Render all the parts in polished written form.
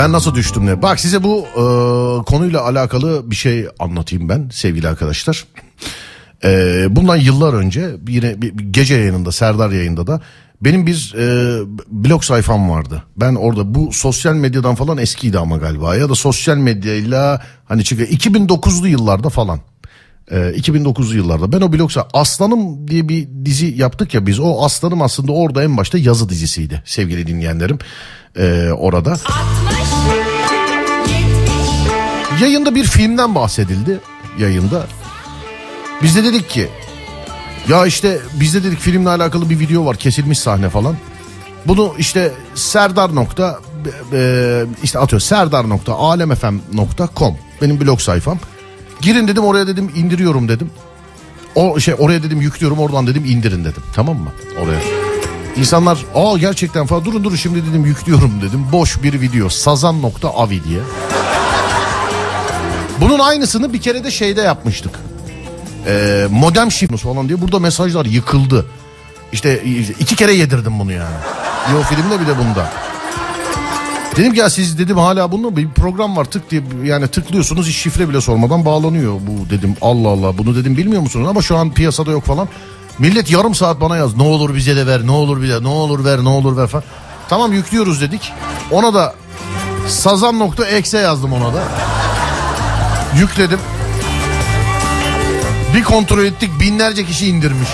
Ben nasıl düştüm ne? Bak size bu konuyla alakalı bir şey anlatayım ben sevgili arkadaşlar. Bundan yıllar önce yine bir gece yayınında, Serdar yayında da benim bir blog sayfam vardı. Ben orada bu sosyal medyadan falan eskiydi ama galiba ya da sosyal medyayla hani çıkıyor 2009'lu yıllarda falan. 2009'lu yıllarda ben o blog Aslanım diye bir dizi yaptık ya biz. O Aslanım aslında orada en başta yazı dizisiydi sevgili dinleyenlerim. Orada 60, 70. Yayında bir filmden bahsedildi yayında. Biz de dedik ki ya işte biz de dedik filmle alakalı bir video var, kesilmiş sahne falan. Bunu işte Serdar nokta işte atıyor serdar.alemfm.com benim blog sayfam. Girin dedim, oraya dedim indiriyorum dedim. Oraya dedim yüklüyorum, oradan dedim indirin dedim. Tamam mı? Oraya. İnsanlar gerçekten falan durun şimdi dedim yüklüyorum dedim. Boş bir video sazan.avi diye. Bunun aynısını bir kere de şeyde yapmıştık. Modem şifresi falan diye burada mesajlar yıkıldı. İşte 2 kere yedirdim bunu yani. O filmde bir de bunda. Dedim ki ya siz dedim hala bunun bir program var tık diye yani tıklıyorsunuz hiç şifre bile sormadan bağlanıyor bu dedim. Allah Allah bunu dedim bilmiyor musunuz ama şu an piyasada yok falan. Millet yarım saat bana yaz, ne olur bize de ver, ne olur bize, ne olur ver falan. Tamam yüklüyoruz dedik. Ona da sazan.exe yazdım ona da. Yükledim. Bir kontrol ettik, binlerce kişi indirmiş.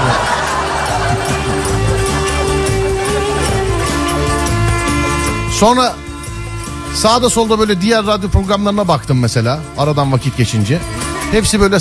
Sonra sağda solda böyle diğer radyo programlarına baktım mesela aradan vakit geçince. Hepsi böyle